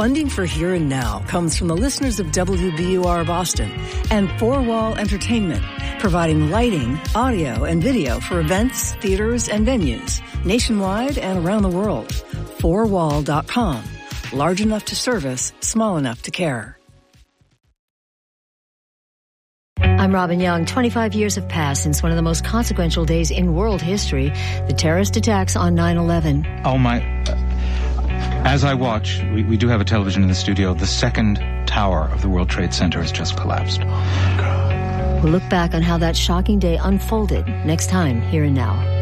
Funding for Here and Now comes from the listeners of WBUR Boston and Four Wall Entertainment, providing lighting, audio, and video for events, theaters, and venues nationwide and around the world. 4wall.com. Large enough to service, small enough to care. I'm Robin Young. 25 years have passed since one of the most consequential days in world history, the terrorist attacks on 9/11. Oh, my... As I watch, we do have a television in the studio. The second tower of the World Trade Center has just collapsed. Oh, my God. We'll look back on how that shocking day unfolded next time, Here and Now.